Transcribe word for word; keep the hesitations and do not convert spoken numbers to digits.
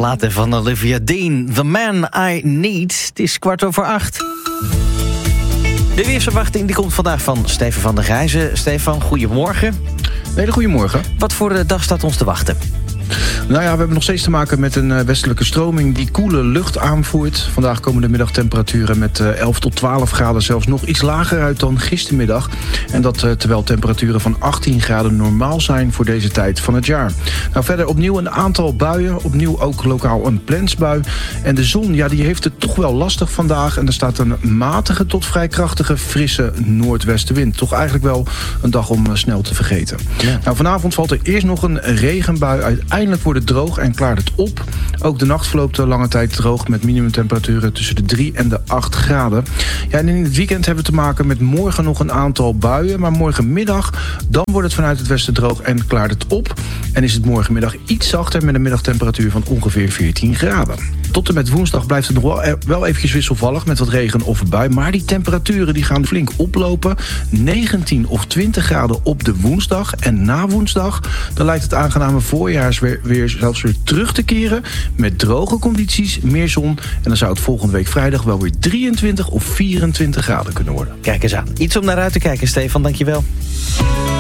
platen van Olivia Dean. The Man I Need. Het is kwart over acht. De weersverwachting die komt vandaag van Stefan van der Gijzen. Stefan, goedemorgen. Hele goedemorgen. Wat voor de dag staat ons te wachten? Nou ja, we hebben nog steeds te maken met een westelijke stroming die koele lucht aanvoert. Vandaag komen de middagtemperaturen met elf tot twaalf graden zelfs nog iets lager uit dan gistermiddag. En dat terwijl temperaturen van achttien graden normaal zijn voor deze tijd van het jaar. Nou, verder opnieuw een aantal buien, opnieuw ook lokaal een plensbui. En de zon, ja, die heeft het toch wel lastig vandaag. En er staat een matige tot vrij krachtige frisse noordwestenwind. Toch eigenlijk wel een dag om snel te vergeten. Ja. Nou, vanavond valt er eerst nog een regenbui. Uiteindelijk wordt het droog en klaart het op. Ook de nacht verloopt de lange tijd droog met minimumtemperaturen tussen de drie en de acht graden. Ja, en in het weekend hebben we te maken met morgen nog een aantal buien. Maar morgenmiddag, dan wordt het vanuit het westen droog en klaart het op. En is het morgenmiddag iets zachter met een middagtemperatuur van ongeveer veertien graden. Tot en met woensdag blijft het nog wel, wel eventjes wisselvallig met wat regen of bui. Maar die temperaturen die gaan flink oplopen. negentien of twintig graden op de woensdag. En na woensdag, dan lijkt het aangename voorjaarsweer weer zelfs weer terug te keren. Met droge condities, meer zon. En dan zou het volgende week vrijdag wel weer drieëntwintig of vierentwintig graden kunnen worden. Kijk eens aan. Iets om naar uit te kijken, Stefan. Dankjewel.